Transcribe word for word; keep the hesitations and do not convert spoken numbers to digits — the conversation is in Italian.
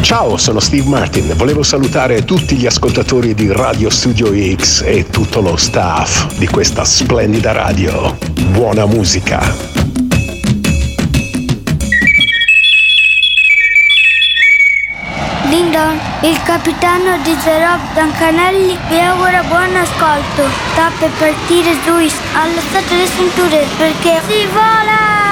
Ciao, sono Steve Martin. Volevo salutare tutti gli ascoltatori di Radio Studio X e tutto lo staff di questa splendida radio. Buona musica. Ding dong, il capitano di The Rob Dancanelli vi augura buon ascolto. Sta per partire Luis, allo stato le cinture perché si vola!